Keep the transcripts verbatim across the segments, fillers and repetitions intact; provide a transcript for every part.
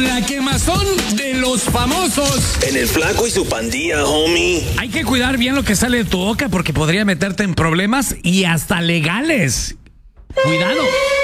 con la quemazón de los famosos. En el Flaco y su pandilla, homie. Hay que cuidar bien lo que sale de tu boca porque podría meterte en problemas y hasta legales. Cuidado.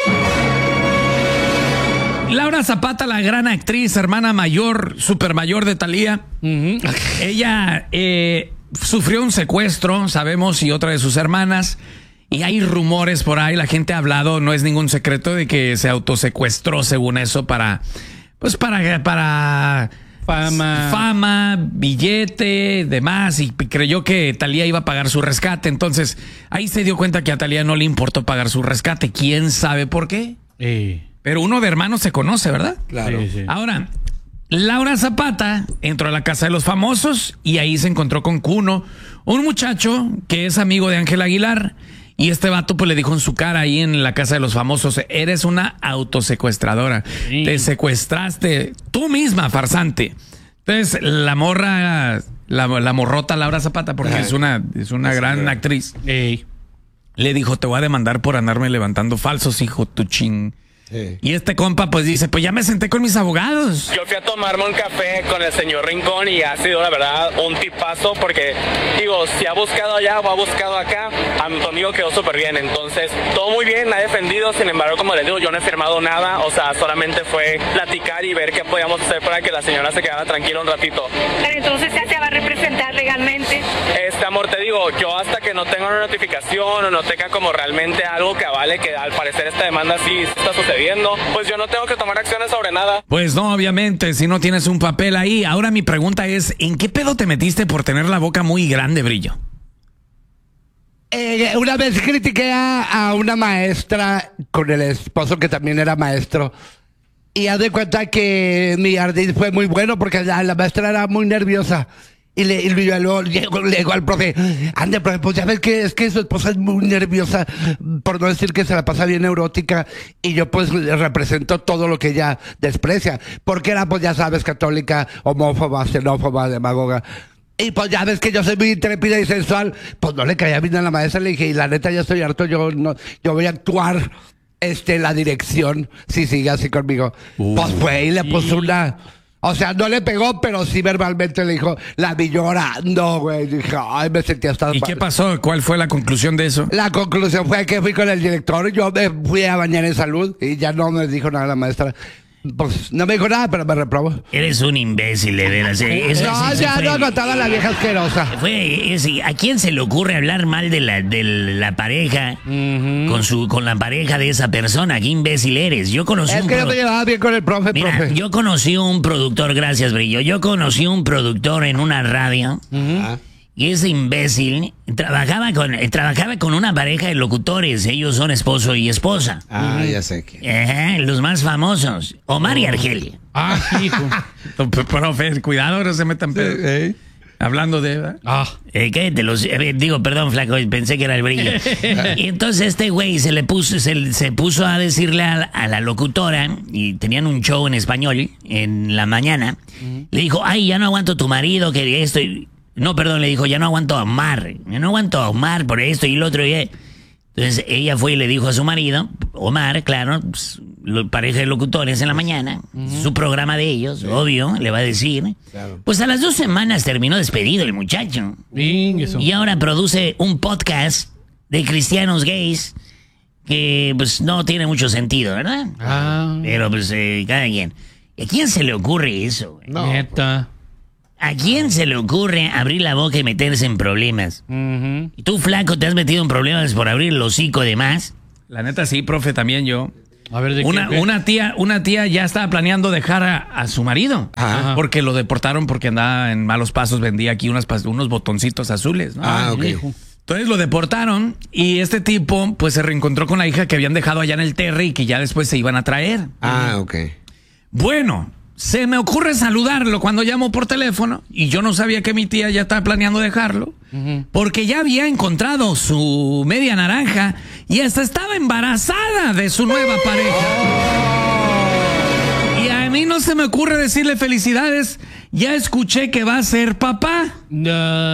Laura Zapata, la gran actriz, hermana mayor, super mayor de Thalía. Uh-huh. Ella eh, sufrió un secuestro, sabemos, y otra de sus hermanas. Y hay rumores por ahí, la gente ha hablado, no es ningún secreto de que se autosecuestró según eso para, pues para, para fama, fama, billete, demás, y creyó que Thalía iba a pagar su rescate. Entonces, ahí se dio cuenta que a Thalía no le importó pagar su rescate. ¿Quién sabe por qué? Eh. Pero uno de hermanos se conoce, ¿verdad? Claro. Sí, sí. Ahora, Laura Zapata entró a la casa de los famosos y ahí se encontró con Cuno, un muchacho que es amigo de Ángel Aguilar. Y este vato pues le dijo en su cara ahí en la casa de los famosos: eres una autosecuestradora. Sí. Te secuestraste tú misma, farsante. Entonces la morra, la, la morrota Laura Zapata, porque Ajá. es una, es una es gran verdad. actriz, Ey. le dijo: te voy a demandar por andarme levantando falsos, hijo tu ching. Sí. Y este compa pues dice: pues ya me senté con mis abogados. Yo fui a tomarme un café con el señor Rincón y ha sido la verdad un tipazo, porque digo, si ha buscado allá o ha buscado acá, a mi amigo quedó súper bien. Entonces todo muy bien, ha defendido. Sin embargo, como les digo, yo no he firmado nada, o sea, solamente fue platicar y ver qué podíamos hacer para que la señora se quedara tranquila un ratito. Pero entonces ya se va a representar legalmente. Este amor, te digo, yo hasta que no tenga una notificación o no tenga como realmente algo que avale que al parecer esta demanda sí está sucediendo, pues yo no tengo que tomar acciones sobre nada. Pues no, obviamente, si no tienes un papel ahí. Ahora mi pregunta es: ¿en qué pedo te metiste por tener la boca muy grande, Brillo? Eh, una vez critiqué a, a una maestra con el esposo que también era maestro. Y haz de cuenta que mi ardid fue muy bueno porque la, la maestra era muy nerviosa. Y le, y luego le digo al profe: ande, profe, pues ya ves que es que su esposa es muy nerviosa, por no decir que se la pasa bien neurótica, y yo pues le represento todo lo que ella desprecia, porque era, pues ya sabes, católica, homófoba, xenófoba, demagoga. Y pues ya ves que yo soy muy intrépida y sensual, pues no le caía bien a la maestra. Le dije: y la neta ya estoy harto, yo no, yo voy a actuar este la dirección si sigue así conmigo. Uh, pues fue y le puso una... O sea, no le pegó, pero sí verbalmente le dijo, la vi llorando, güey. Dije: ay, me sentí hasta... ¿Y qué pasó? ¿Cuál fue la conclusión de eso? La conclusión fue que fui con el director y yo me fui a bañar en salud y ya no me dijo nada la maestra. Pues no me dijo nada, pero me reprobó. Eres un imbécil, de veras. Eso, no, eso, ya fue, no contaba la vieja asquerosa. Fue, es, ¿a quién se le ocurre hablar mal de la, de la pareja uh-huh. con su con la pareja de esa persona? ¿Qué imbécil eres? Yo conocí es un que pro... yo me llevaba bien con el profe, Mira, profe. yo conocí un productor, gracias, Brillo. Yo conocí un productor en una radio. Uh-huh. Y ese imbécil trabajaba con, trabajaba con una pareja de locutores. Ellos son esposo y esposa. Ah, ya sé que. Ajá, los más famosos. Omar oh. y Argelia. Ah, hijo. Profe, cuidado, no se metan pedo. Sí, ¿eh? Hablando de... Ah. Eh, ¿Qué? Te los, eh, digo, perdón, flaco, pensé que era el Brillo. Y entonces este güey se le puso, se, se puso a decirle a, a la locutora, y tenían un show en español en la mañana. Uh-huh. Le dijo: ay, ya no aguanto tu marido, que esto... Y, No, perdón, le dijo: ya no aguanto a Omar, ya no aguanto a Omar por esto y lo otro. Y... Entonces ella fue y le dijo a su marido, Omar, claro, pues, pareja de locutores en la mañana, uh-huh. su programa de ellos, sí. obvio, le va a decir. Claro. Pues a las dos semanas terminó despedido el muchacho. Bien, eso. Y ahora produce un podcast de cristianos gays que pues no tiene mucho sentido, ¿verdad? Ah. Pero pues eh, cada quien. ¿A quién se le ocurre eso? No. Neta. ¿A quién se le ocurre abrir la boca y meterse en problemas? Uh-huh. ¿Y tú, flaco, te has metido en problemas por abrir el hocico de más? La neta sí, profe, también yo. A ver, ¿de una, qué? una tía, una tía ya estaba planeando dejar a, a su marido. Ajá. Porque lo deportaron porque andaba en malos pasos, vendía aquí unas, unos botoncitos azules, ¿no? Ah, ok. Hijo. Entonces lo deportaron y este tipo pues se reencontró con la hija que habían dejado allá en el Terry y que ya después se iban a traer. Ah, ok. Bueno, se me ocurre saludarlo cuando llamo por teléfono y yo no sabía que mi tía ya estaba planeando dejarlo, uh-huh. porque ya había encontrado su media naranja y hasta estaba embarazada de su nueva pareja. Oh. Y a mí no se me ocurre decirle felicidades, ya escuché que va a ser papá. No.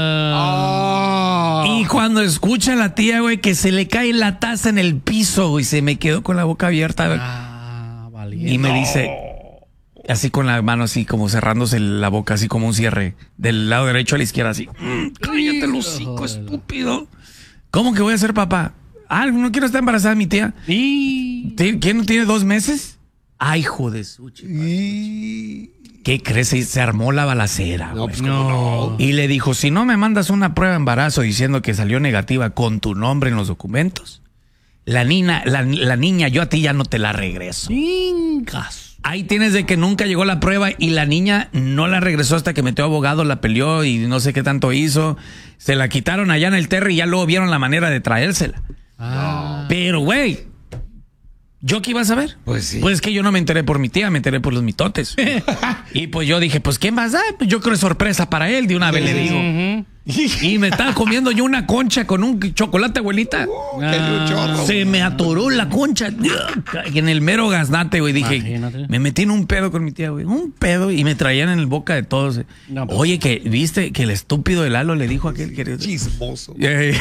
Oh. Y cuando escucha a la tía, güey, que se le cae la taza en el piso y se me quedó con la boca abierta. Ah, valiente. Y me dice... así con la mano así como cerrándose la boca, así como un cierre, del lado derecho a la izquierda, así. Mm, cállate el hocico, estúpido. ¿Cómo que voy a ser papá? Ah, no quiero estar embarazada mi tía. Y... ¿Quién no tiene dos meses? Ay, hijo de su chica. ¿Qué crees? Se se armó la balacera. No, güey. pues, ¿cómo no? Y le dijo, si no me mandas una prueba de embarazo diciendo que salió negativa con tu nombre en los documentos, la niña, la, la niña, yo a ti ya no te la regreso. Chingas. Ahí tienes de que nunca llegó la prueba y la niña no la regresó hasta que metió abogado, la peleó y no sé qué tanto hizo. Se la quitaron allá en el Terry y ya luego vieron la manera de traérsela. Ah. Pero, güey, ¿yo qué iba a saber? Pues sí. Pues que yo no me enteré por mi tía, me enteré por los mitotes. Y pues yo dije, pues, ¿qué más da? Pues yo creo que es sorpresa para él, de una vez le digo. Ujú. Y me estaba comiendo yo una concha con un chocolate, abuelita. Ah. Se me atoró la concha en el mero gaznate, güey. Dije, Imagínate. me metí en un pedo con mi tía, güey. Un pedo y me traían en el boca de todos. No, pues. Oye, que viste que el estúpido de Lalo le dijo a aquel que... Chismoso. Eh,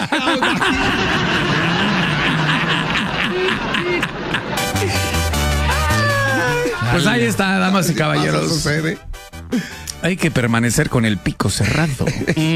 Pues ahí está, damas y Eso caballeros. sucede. Hay que permanecer con el pico cerrado.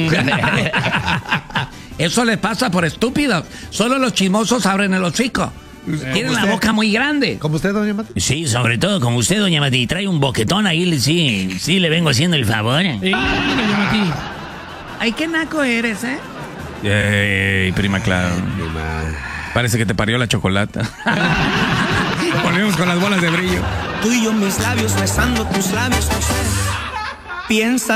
Eso les pasa por estúpido. Solo los chismosos abren el hocico. Tienen la usted. boca muy grande. ¿Como usted, doña Mati? Sí, sobre todo como usted, doña Mati, trae un boquetón ahí, le- sí, sí le vengo haciendo el favor. Y, doña Mati. Ay, qué naco eres, ¿eh? Ey, prima, claro. Parece que te parió la chocolata. Volvemos con las bolas de brillo. Tú y yo mis labios besando tus labios, no sé. Piensa